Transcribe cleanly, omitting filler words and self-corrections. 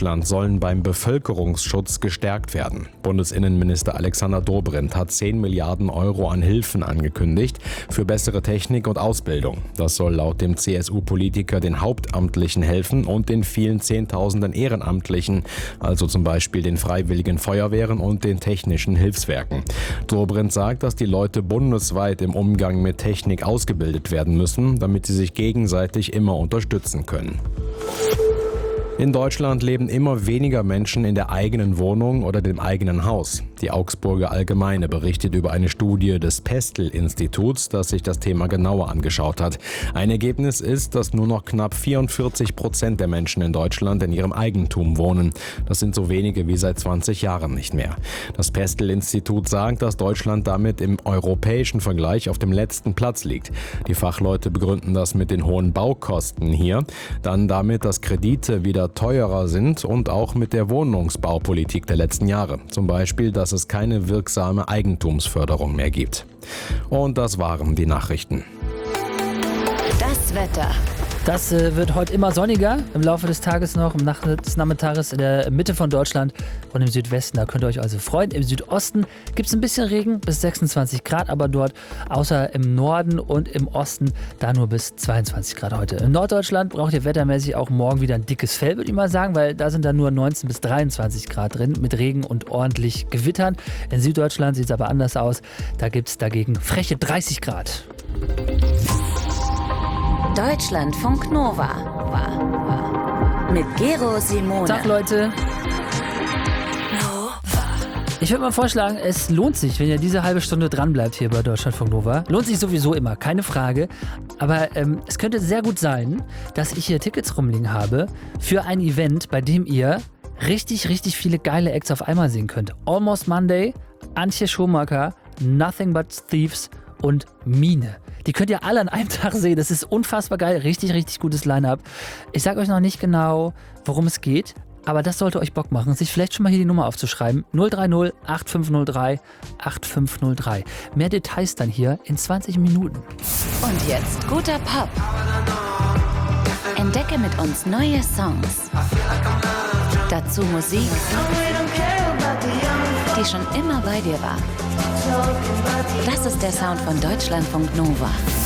Deutschland sollen beim Bevölkerungsschutz gestärkt werden. Bundesinnenminister Alexander Dobrindt hat 10 Milliarden Euro an Hilfen angekündigt für bessere Technik und Ausbildung. Das soll laut dem CSU-Politiker den Hauptamtlichen helfen und den vielen Zehntausenden Ehrenamtlichen, also zum Beispiel den Freiwilligen Feuerwehren und den technischen Hilfswerken. Dobrindt sagt, dass die Leute bundesweit im Umgang mit Technik ausgebildet werden müssen, damit sie sich gegenseitig immer unterstützen können. In Deutschland leben immer weniger Menschen in der eigenen Wohnung oder dem eigenen Haus. Die Augsburger Allgemeine berichtet über eine Studie des Pestel-Instituts, das sich das Thema genauer angeschaut hat. Ein Ergebnis ist, dass nur noch knapp 44% der Menschen in Deutschland in ihrem Eigentum wohnen. Das sind so wenige wie seit 20 Jahren nicht mehr. Das Pestel-Institut sagt, dass Deutschland damit im europäischen Vergleich auf dem letzten Platz liegt. Die Fachleute begründen das mit den hohen Baukosten hier, dann damit, dass Kredite wieder teurer sind und auch mit der Wohnungsbaupolitik der letzten Jahre. Zum Beispiel, dass es keine wirksame Eigentumsförderung mehr gibt. Und das waren die Nachrichten. Das Wetter. Das wird heute immer sonniger im Laufe des Tages noch, im des Nachmittages in der Mitte von Deutschland und im Südwesten. Da könnt ihr euch also freuen. Im Südosten gibt es ein bisschen Regen, bis 26 Grad, aber dort außer im Norden und im Osten da nur bis 22 Grad heute. In Norddeutschland braucht ihr wettermäßig auch morgen wieder ein dickes Fell, würde ich mal sagen, weil da sind dann nur 19 bis 23 Grad drin mit Regen und ordentlich Gewittern. In Süddeutschland sieht es aber anders aus. Da gibt es dagegen freche 30 Grad. Deutschlandfunk Nova. Mit Gero Simone. Tag, Leute. Ich würde mal vorschlagen, es lohnt sich, wenn ihr diese halbe Stunde dranbleibt hier bei Deutschlandfunk Nova. Lohnt sich sowieso immer, keine Frage. Aber es könnte sehr gut sein, dass ich hier Tickets rumliegen habe für ein Event, bei dem ihr richtig, richtig viele geile Acts auf einmal sehen könnt. Almost Monday, Antje Schumacher, Nothing But Thieves und Mine. Die könnt ihr alle an einem Tag sehen. Das ist unfassbar geil. Richtig, richtig gutes Line-Up. Ich sage euch noch nicht genau, worum es geht, aber das sollte euch Bock machen, sich vielleicht schon mal hier die Nummer aufzuschreiben. 030 8503 8503. Mehr Details dann hier in 20 Minuten. Und jetzt guter Pop. Entdecke mit uns neue Songs. Dazu Musik, die schon immer bei dir war. Das ist der Sound von Deutschlandfunk Nova.